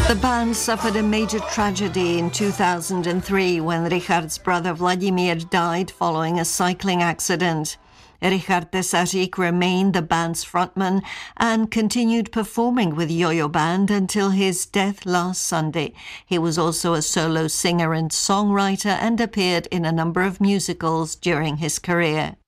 The band suffered a major tragedy in 2003 when Richard's brother Vladimir died following a cycling accident. Richard Tesařík remained the band's frontman and continued performing with Yo-Yo Band until his death last Sunday. He was also a solo singer and songwriter and appeared in a number of musicals during his career.